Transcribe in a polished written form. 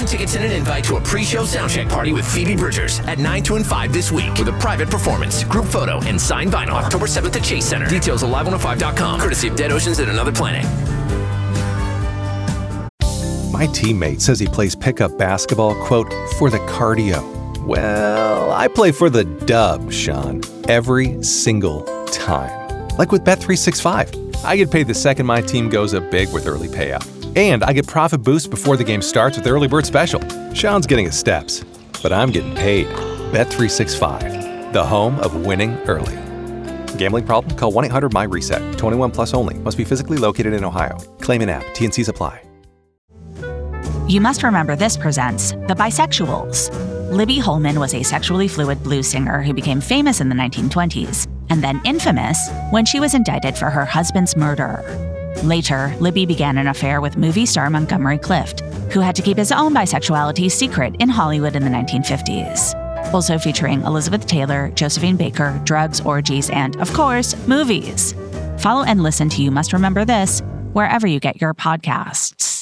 Win tickets and an invite to a pre-show soundcheck party with Phoebe Bridgers at 9, 2, and 5 this week with a private performance, group photo, and signed vinyl. October 7th at Chase Center. Details at live105.com. Courtesy of Dead Oceans and Another Planet. My teammate says he plays pickup basketball, quote, for the cardio. Well, I play for the dub, Sean, every single time. Like with Bet365. I get paid the second my team goes up big with early payout. And I get profit boost before the game starts with Early Bird Special. Sean's getting his steps, but I'm getting paid. Bet365, the home of winning early. Gambling problem? Call 1-800-MY-RESET. 21 plus only. Must be physically located in Ohio. Claim in app. T&Cs apply. You Must Remember This presents The Bisexuals. Libby Holman was a sexually fluid blues singer who became famous in the 1920s, and then infamous when she was indicted for her husband's murder. Later, Libby began an affair with movie star Montgomery Clift, who had to keep his own bisexuality secret in Hollywood in the 1950s. Also featuring Elizabeth Taylor, Josephine Baker, drugs, orgies, and, of course, movies. Follow and listen to You Must Remember This wherever you get your podcasts.